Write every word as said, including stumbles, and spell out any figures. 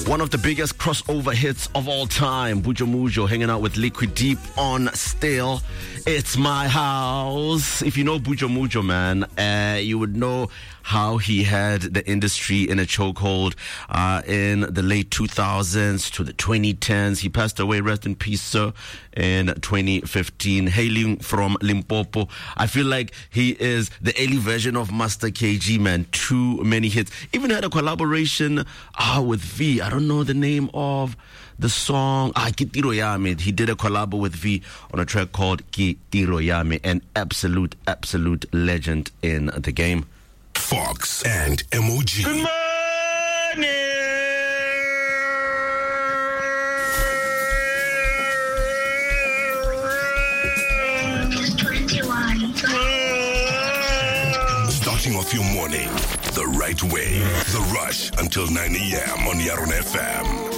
One of the biggest crossover hits of all time, Buju Mujo hanging out with Liquid Deep on Still. It's My House. If you know Buju Mujo, man, uh, you would know how he had the industry in a chokehold uh, in the late two thousands to the twenty tens. He passed away, rest in peace, sir, in twenty fifteen. Hailing from Limpopo. I feel like he is the early version of Master K G, man. Too many hits. Even had a collaboration uh, with V. I don't know the name of the song. Ah, Kitiro Yame. He did a collab with V on a track called Kitiro Yame. An absolute, absolute legend in the game. Fox and M O G. Good morning. Starting off your morning the right way. The Rush until nine a.m. on Yaron F M.